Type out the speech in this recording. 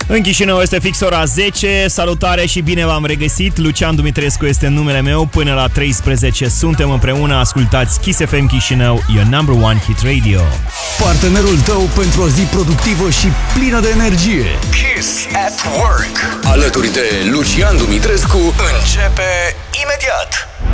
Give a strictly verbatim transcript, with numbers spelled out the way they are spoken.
În Chișinău este fix ora zece. Salutare și bine v-am regăsit. Lucian Dumitrescu este numele meu. Până la treisprezece suntem împreună. Ascultați Kiss F M Chișinău, your number one hit radio. Partenerul tău pentru o zi productivă și plină de energie. Kiss at Work. Alături de Lucian Dumitrescu începe imediat.